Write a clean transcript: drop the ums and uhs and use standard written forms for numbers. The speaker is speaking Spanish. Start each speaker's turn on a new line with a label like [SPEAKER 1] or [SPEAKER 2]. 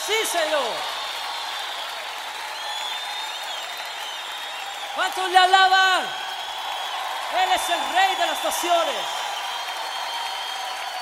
[SPEAKER 1] Sí, Señor. ¿Cuántos le alaban? Él es el Rey de las naciones.